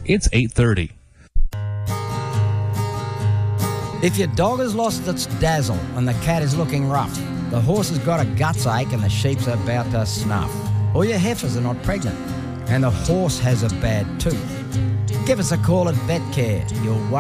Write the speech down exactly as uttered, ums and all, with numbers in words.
It's eight thirty. If your dog has lost its dazzle and the cat is looking rough, the horse has got a guts ache and the sheep's about to snuff, or your heifers are not pregnant and the horse has a bad tooth, give us a call at VetCare. You'll worry